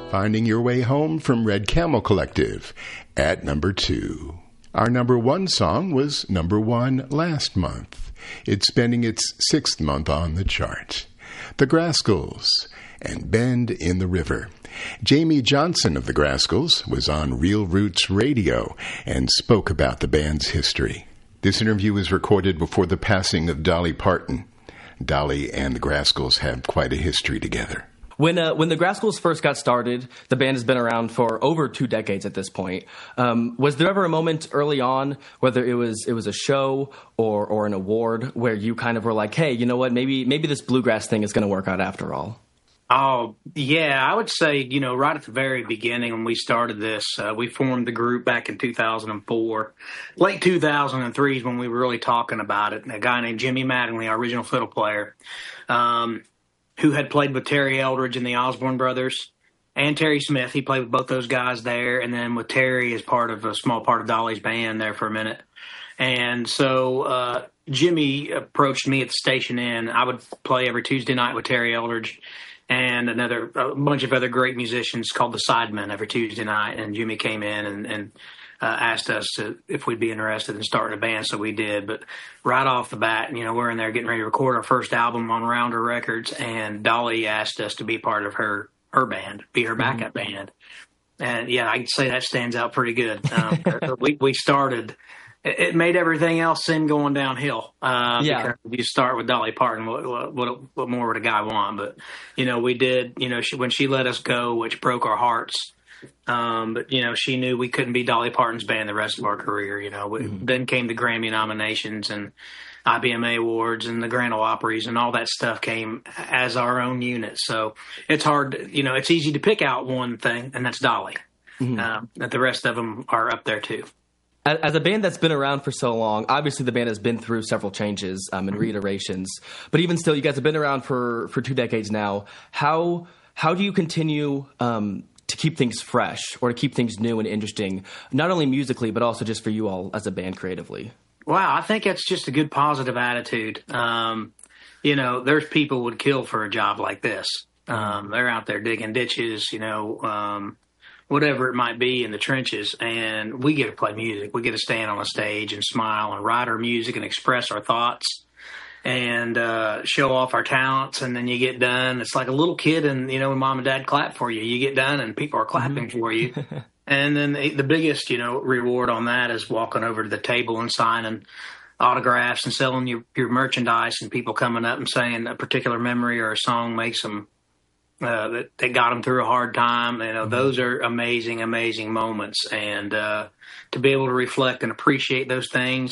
Finding Your Way Home from Red Camel Collective at number 2. Our number 1 song was number 1 last month. It's spending its 6th month on the chart. The Grascals and Bend in the River. Jamie Johnson of the Grascals was on Real Roots Radio and spoke about the band's history. This interview was recorded before the passing of Dolly Parton. Dolly and the Grascals have quite a history together. When the Grascals first got started, the band has been around for over 2 decades at this point. Was there ever a moment early on, whether it was a show or an award, where you kind of were like, hey, you know what, maybe this bluegrass thing is going to work out after all? Oh, yeah, I would say, right at the very beginning when we started this, we formed the group back in 2004. Late 2003 is when we were really talking about it. And a guy named Jimmy Mattingly, our original fiddle player, who had played with Terry Eldridge and the Osborne Brothers, and Terry Smith. He played with both those guys there, and then with Terry as part of a small part of Dolly's band there for a minute. And so Jimmy approached me at the Station Inn. I would play every Tuesday night with Terry Eldridge and a bunch of other great musicians called the Sidemen every Tuesday night. And Jimmy came in and asked us if we'd be interested in starting a band, so we did. But right off the bat, we're in there getting ready to record our first album on Rounder Records, and Dolly asked us to be part of her band, be her backup band. And, yeah, I'd say that stands out pretty good. We started – it made everything else seem going downhill. Because you start with Dolly Parton, what more would a guy want? But, we did – when she let us go, which broke our hearts – but, she knew we couldn't be Dolly Parton's band the rest of our career. Then came the Grammy nominations and IBMA awards and the Grand Ole Opries, and all that stuff came as our own unit. So it's hard, it's easy to pick out one thing, and that's Dolly. That the rest of them are up there too. As a band that's been around for so long, obviously the band has been through several changes and reiterations. But even still, you guys have been around for 2 decades now. How do you continue to keep things fresh or to keep things new and interesting, not only musically, but also just for you all as a band creatively? Wow, I think that's just a good positive attitude. There's people would kill for a job like this. They're out there digging ditches, whatever it might be in the trenches, and we get to play music. We get to stand on a stage and smile and write our music and express our thoughts and show off our talents, and then you get done. It's like a little kid, and when mom and dad clap for you, you get done and people are clapping for you. And then the biggest reward on that is walking over to the table and signing autographs and selling your merchandise, and people coming up and saying a particular memory or a song makes them that they got them through a hard time. Those are amazing moments, and to be able to reflect and appreciate those things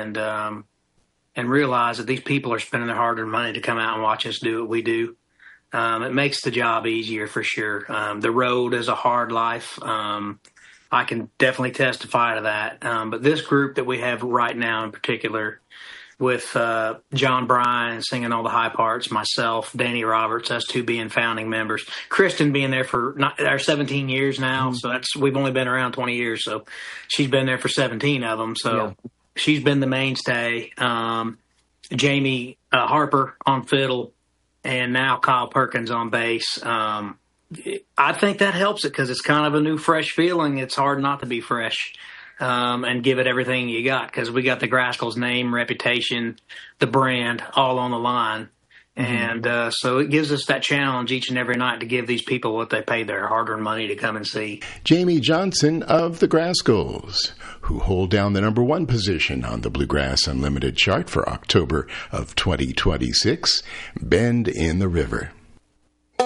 and realize that these people are spending their hard-earned money to come out and watch us do what we do. It makes the job easier for sure. The road is a hard life. I can definitely testify to that. But this group that we have right now in particular, with John Bryan singing all the high parts, myself, Danny Roberts, us two being founding members, Kristen being there for our 17 years now. So we've only been around 20 years. So she's been there for 17 of them. So she's been the mainstay. Jamie Harper on fiddle, and now Kyle Perkins on bass. I think that helps it because it's kind of a new, fresh feeling. It's hard not to be fresh and give it everything you got, because we got the Grascals name, reputation, the brand all on the line. And so it gives us that challenge each and every night to give these people what they paid their hard-earned money to come and see. Jamie Johnson of the Grascals, who hold down the number 1 position on the Bluegrass Unlimited chart for October of 2026, Bend in the River.